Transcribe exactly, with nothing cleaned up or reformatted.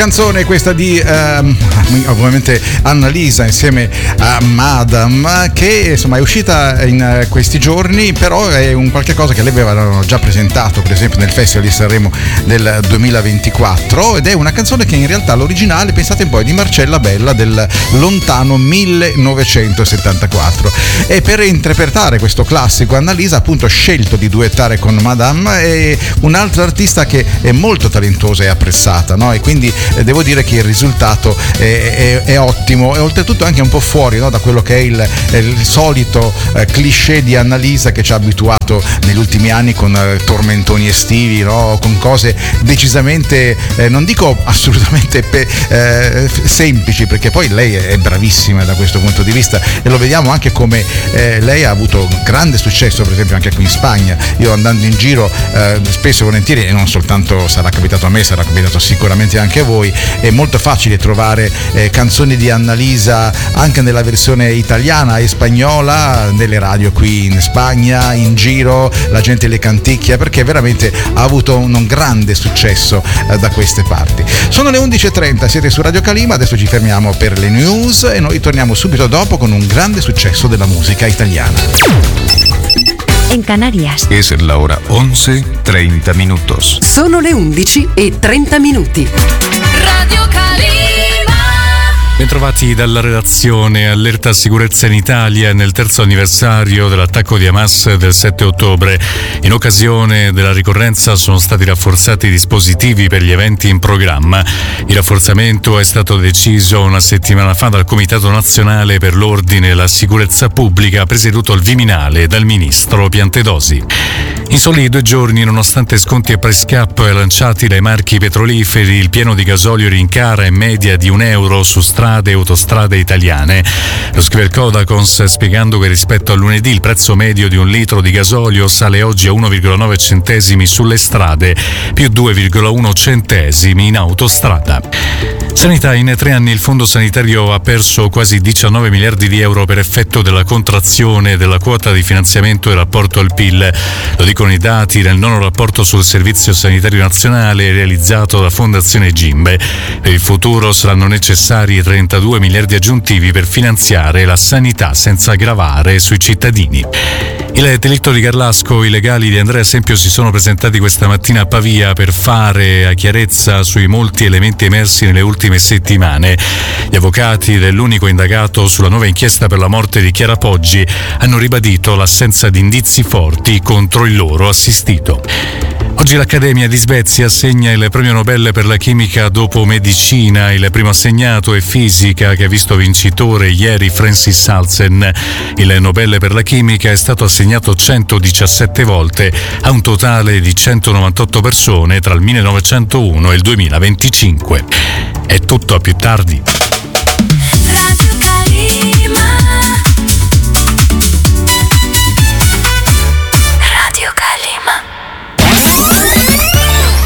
canzone questa di ehm, ovviamente Annalisa insieme a Madam, che insomma è uscita in questi giorni, però è un qualche cosa che le avevano già presentato per esempio nel Festival di Sanremo del duemilaventiquattro, ed è una canzone che in realtà l'originale, pensate un po', è di Marcella Bella del lontano millenovecentosettantaquattro, e per interpretare questo classico Annalisa appunto ha scelto di duettare con Madame e un'altra artista che è molto talentuosa e apprezzata, no? E quindi eh, devo dire che il risultato è, è, è ottimo, e oltretutto anche un po' fuori, no, da quello che è il, il solito eh, cliché di Annalisa che ci ha abituato negli ultimi anni con eh, tormentoni estivi, no? Con cose decisamente eh, non dico assolutamente pe- eh, semplici, perché poi lei è bravissima da questo punto di vista, e lo vediamo anche come eh, lei ha avuto grande successo per esempio anche qui in Spagna. Io andando in giro eh, spesso e volentieri, e non soltanto sarà capitato a me, sarà capitato sicuramente anche a voi, è molto facile trovare eh, canzoni di Annalisa anche nella versione italiana e spagnola nelle radio qui in Spagna, in giro la gente le canticchia perché veramente ha avuto un, un grande successo eh, da queste parti. Sono le undici e trenta, siete su Radio Calima, adesso ci fermiamo per le news e noi torniamo subito dopo con un grande successo della musica italiana. En Canarias es la hora once treinta minutos. Sono le undici e trenta minuti. Radio Calima. Bentrovati dalla redazione. Allerta sicurezza in Italia nel terzo anniversario dell'attacco di Hamas del sette ottobre. In occasione della ricorrenza sono stati rafforzati i dispositivi per gli eventi in programma. Il rafforzamento è stato deciso una settimana fa dal Comitato Nazionale per l'Ordine e la Sicurezza Pubblica, presieduto al Viminale dal ministro Piantedosi. In soli due giorni, nonostante sconti e pre-scap lanciati dai marchi petroliferi, il pieno di gasolio rincara in media di un euro su strade e autostrade italiane. Lo scrive il Codacons spiegando che rispetto a lunedì il prezzo medio di un litro di gasolio sale oggi a uno virgola nove centesimi sulle strade, più due virgola uno centesimi in autostrada. Sanità: in tre anni il Fondo Sanitario ha perso quasi diciannove miliardi di euro per effetto della contrazione della quota di finanziamento in rapporto al P I L. Lo dicono i dati del nono rapporto sul Servizio Sanitario Nazionale realizzato da Fondazione Gimbe. Per il futuro saranno necessari trentadue miliardi aggiuntivi per finanziare la sanità senza gravare sui cittadini. Il delitto di Garlasco: i legali di Andrea Sempio si sono presentati questa mattina a Pavia per fare chiarezza sui molti elementi emersi nelle ultime settimane. Gli avvocati dell'unico indagato sulla nuova inchiesta per la morte di Chiara Poggi hanno ribadito l'assenza di indizi forti contro il loro assistito. Oggi l'Accademia di Svezia assegna il premio Nobel per la chimica dopo medicina. Il primo assegnato è fisica, che ha visto vincitore ieri Francis Salzen. Il Nobel per la chimica è stato assegnato centodiciassette volte a un totale di centonovantotto persone tra il millenovecentouno e il duemilaventicinque. È tutto, a più tardi.